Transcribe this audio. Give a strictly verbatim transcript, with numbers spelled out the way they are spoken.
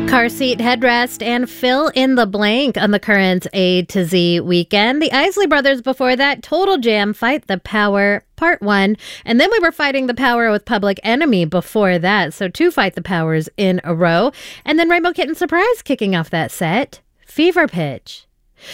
Car seat headrest and fill in the blank on the current A to Z weekend. The Isley Brothers before that, Total Jam, Fight the Power, part one. And then we were fighting the power with Public Enemy before that. So two Fight the Powers in a row. And then Rainbow Kitten Surprise kicking off that set, Fever Pitch.